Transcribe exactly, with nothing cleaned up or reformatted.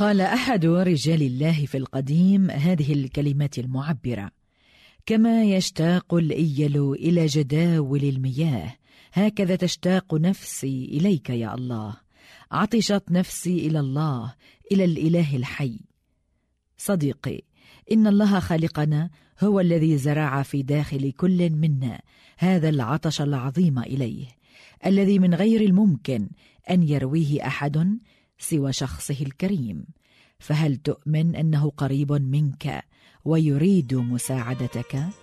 قال أحد رجال الله في القديم هذه الكلمات المعبرة: كما يشتاق الإيل إلى جداول المياه هكذا تشتاق نفسي إليك يا الله. عطشت نفسي إلى الله، إلى الإله الحي. صديقي، إن الله خالقنا هو الذي زرع في داخل كل منا هذا العطش العظيم إليه، الذي من غير الممكن أن يرويه أحد سوى شخصه الكريم. فهل تؤمن أنه قريب منك ويريد مساعدتك؟